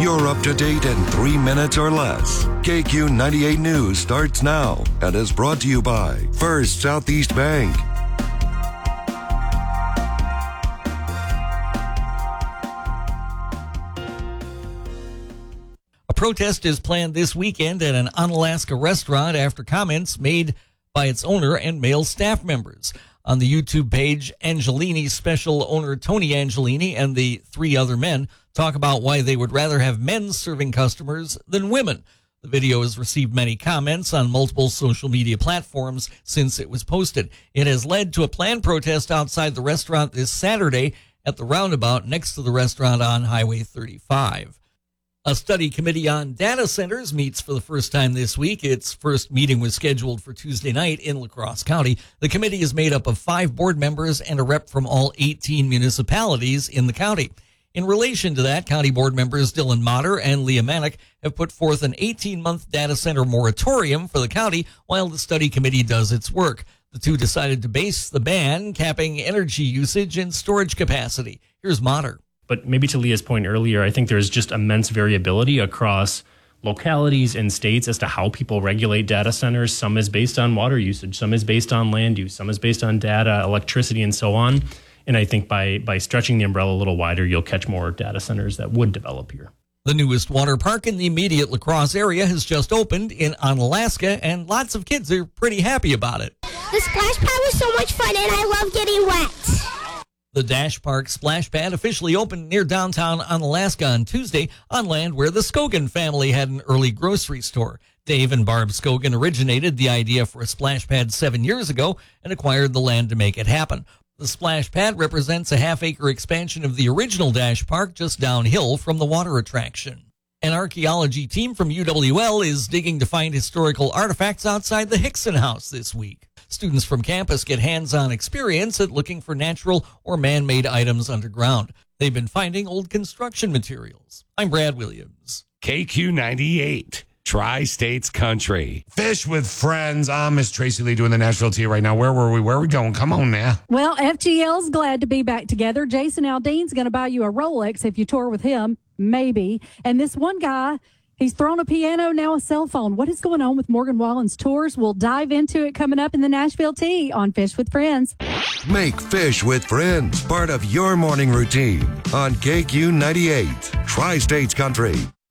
You're up to date in 3 minutes or less. KQ 98 News starts now and is brought to you by First Southeast Bank. A protest is planned this weekend at an Onalaska restaurant after comments made by its owner and male staff members. On the YouTube page, Angelini's special owner Tony Angelini and the 3 other men talk about why they would rather have men serving customers than women. The video has received many comments on multiple social media platforms since it was posted. It has led to a planned protest outside the restaurant this Saturday at the roundabout next to the restaurant on Highway 35. A study committee on data centers meets for the first time this week. Its first meeting was scheduled for Tuesday night in La Crosse County. The committee is made up of 5 board members and a rep from all 18 municipalities in the county. In relation to that, county board members Dylan Motter and Leah Manick have put forth an 18-month data center moratorium for the county while the study committee does its work. The two decided to base the ban capping energy usage and storage capacity. Here's Motter. But maybe to Leah's point earlier, I think there's just immense variability across localities and states as to how people regulate data centers. Some is based on water usage, some is based on land use, some is based on data, electricity, and so on. And I think by stretching the umbrella a little wider, you'll catch more data centers that would develop here. The newest water park in the immediate La Crosse area has just opened in Onalaska, and lots of kids are pretty happy about it. The splash pad was so much fun, and I love getting wet. The Dash Park Splash Pad officially opened near downtown Onalaska on Tuesday on land where the Scogan family had an early grocery store. Dave and Barb Scogan originated the idea for a splash pad 7 years ago and acquired the land to make it happen. The splash pad represents a half-acre expansion of the original Dash Park just downhill from the water attraction. An archaeology team from UWL is digging to find historical artifacts outside the Hickson House this week. Students from campus get hands-on experience at looking for natural or man-made items underground. They've been finding old construction materials. I'm Brad Williams. KQ 98, Tri-States Country. Fish with Friends. I'm Miss Tracy Lee doing the Nashville Tea right now. Where were we? Where are we going? Come on now. Well, FGL's glad to be back together. Jason Aldean's going to buy you a Rolex if you tour with him, maybe. And this one guy, he's thrown a piano, now a cell phone. What is going on with Morgan Wallen's tours? We'll dive into it coming up in the Nashville Tea on Fish with Friends. Make Fish with Friends part of your morning routine on KQ 98, Tri-States Country.